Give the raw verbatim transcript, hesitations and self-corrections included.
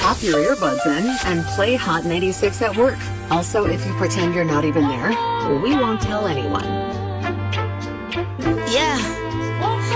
pop your earbuds in and play Hot ninety-six at work. Also, if you pretend you're not even there, we won't tell anyone.